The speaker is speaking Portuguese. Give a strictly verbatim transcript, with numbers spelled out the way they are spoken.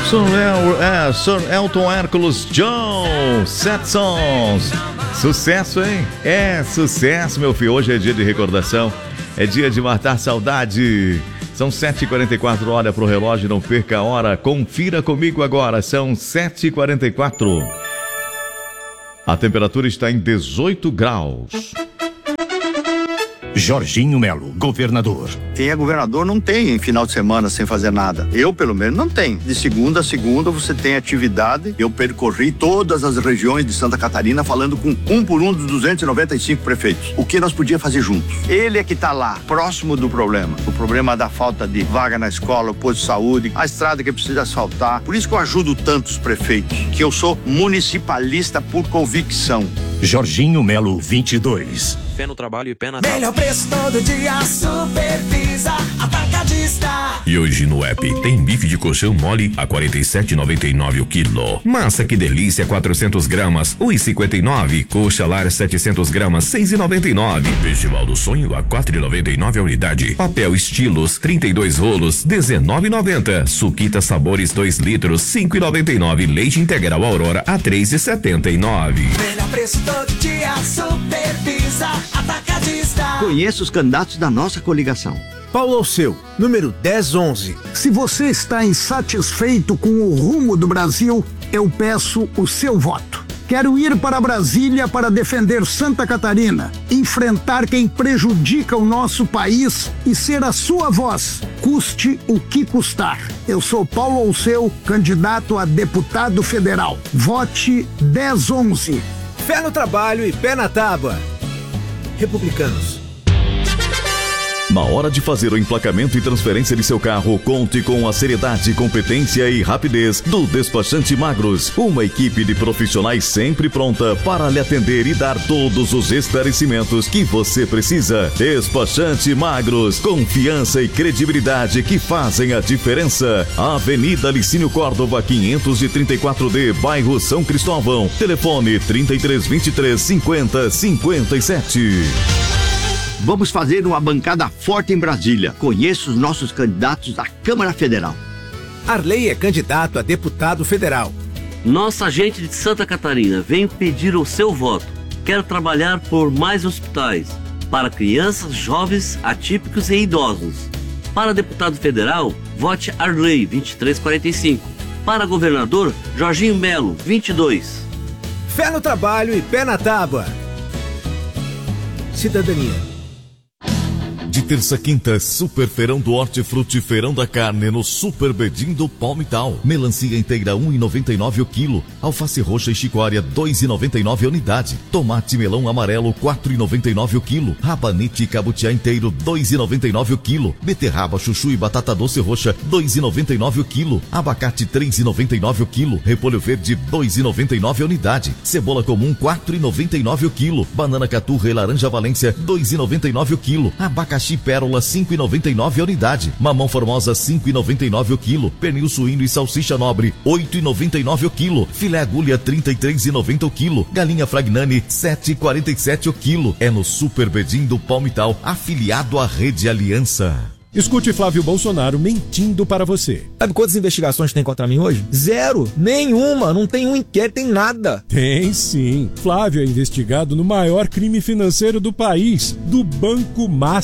Sir, El, é, Sir Elton Hércules John, Sete Sons. Sucesso, hein? É sucesso, meu filho. Hoje é dia de recordação, é dia de matar saudade. São sete e quarenta e quatro, olha pro relógio, não perca a hora. Confira comigo agora, são sete e quarenta e quatro. A temperatura está em dezoito graus. Jorginho Melo, governador. Quem é governador não tem final de semana sem fazer nada. Eu, pelo menos, não tenho. De segunda a segunda você tem atividade. Eu percorri todas as regiões de Santa Catarina falando com um por um dos duzentos e noventa e cinco prefeitos. O que nós podíamos fazer juntos? Ele é que está lá, próximo do problema. O problema da falta de vaga na escola, o posto de saúde, a estrada que precisa asfaltar. Por isso que eu ajudo tantos prefeitos, que eu sou municipalista por convicção. Jorginho Melo, vinte e dois. Fé no trabalho e pé na... Melhor preço todo dia, Supervisa Atacadista. E hoje no app tem bife de colchão mole a quarenta e sete reais e noventa e nove o quilo. Massa que delícia, quatrocentos gramas, um real e cinquenta e nove. Coxa lar setecentos gramas, seis reais e noventa e nove. Festival do Sonho a quatro reais e noventa e nove a unidade. Papel estilos, trinta e dois rolos, dezenove reais e noventa. Suquita sabores dois litros, cinco reais e noventa e nove. Leite integral Aurora a três reais e setenta e nove. Melhor preço todo dia, Supervisa Atacadista. Conheça os candidatos da nossa coligação. Paulo Alceu, número dez onze. Se você está insatisfeito com o rumo do Brasil, eu peço o seu voto. Quero ir para Brasília para defender Santa Catarina, enfrentar quem prejudica o nosso país e ser a sua voz, custe o que custar. Eu sou Paulo Alceu, candidato a deputado federal. Vote dez onze. Fé no trabalho e pé na tábua. Republicanos. Na hora de fazer o emplacamento e transferência de seu carro, conte com a seriedade, competência e rapidez do Despachante Magros. Uma equipe de profissionais sempre pronta para lhe atender e dar todos os esclarecimentos que você precisa. Despachante Magros, confiança e credibilidade que fazem a diferença. Avenida Licínio Córdova, quinhentos e trinta e quatro D, bairro São Cristóvão. Telefone trinta e três, vinte e três, cinquenta, cinquenta e sete. Vamos fazer uma bancada forte em Brasília. Conheça os nossos candidatos à Câmara Federal. Arley é candidato a deputado federal. Nossa gente de Santa Catarina, venho pedir o seu voto. Quero trabalhar por mais hospitais para crianças, jovens, atípicos e idosos. Para deputado federal, vote Arley, vinte e três quarenta e cinco. Para governador, Jorginho Melo, vinte e dois. Fé no trabalho e pé na tábua. Cidadania. De terça a quinta, Super Feirão do Hortifruti, Feirão da Carne no Super Bedim do Palmital. Melancia inteira um real e noventa e nove o quilo. Alface roxa e chicória dois reais e noventa e nove a unidade. Tomate melão amarelo quatro reais e noventa e nove o quilo. Rabanete e cabutiá inteiro dois reais e noventa e nove o quilo. Beterraba, chuchu e batata doce roxa dois reais e noventa e nove o quilo. Abacate três reais e noventa e nove o quilo. Repolho verde dois reais e noventa e nove a unidade. Cebola comum quatro reais e noventa e nove o quilo. Banana caturra e laranja Valência dois reais e noventa e nove o quilo. Abacaxi pérola cinco reais e noventa e nove a unidade. Mamão formosa cinco reais e noventa e nove o quilo. Pernil suíno e salsicha nobre oito reais e noventa e nove o quilo. Filé agulha trinta e três reais e noventa o quilo. Galinha Fragnani sete reais e quarenta e sete o quilo. É no Super Bedim do Palmital, afiliado à Rede Aliança. Escute Flávio Bolsonaro mentindo para você. Sabe quantas investigações tem contra mim hoje? Zero. Nenhuma. Não tem um inquérito, tem nada. Tem sim. Flávio é investigado no maior crime financeiro do país, do Banco Master.